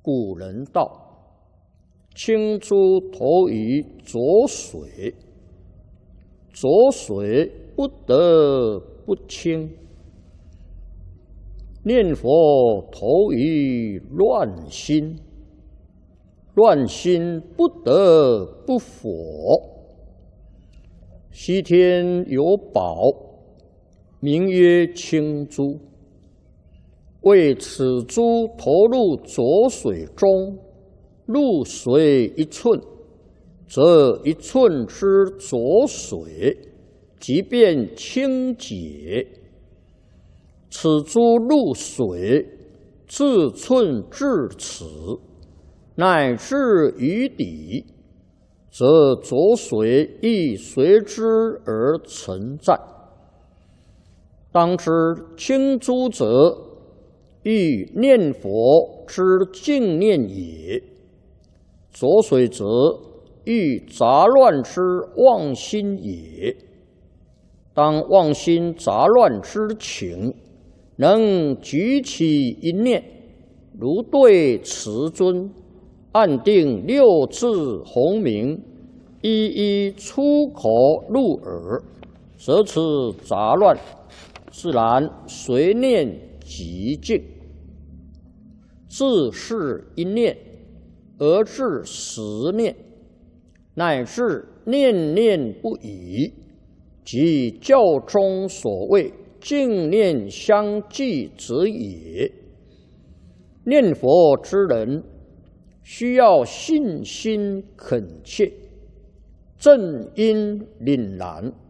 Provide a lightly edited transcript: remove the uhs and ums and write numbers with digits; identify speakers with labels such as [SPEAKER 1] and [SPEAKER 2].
[SPEAKER 1] 古人道：“清珠投于浊水，浊水不得不清；念佛投于乱心，乱心不得不佛。西天有宝，名曰清珠。为此珠投入浊水中，入水1寸，则1寸之浊水即便清洁。此珠入水，自寸至此，乃至于底，则浊水亦随之而存在。当知清珠者，欲念佛之净念也；浊水则欲杂乱之妄心也。当妄心杂乱之情，能举起一念，如对慈尊，按定6字洪名，一一出口入耳，则此杂乱自然随念即净。自是一念而至10念，乃至念念不已，即教中所谓净念相继者也。念佛之人，需要信心恳切，正因凛然，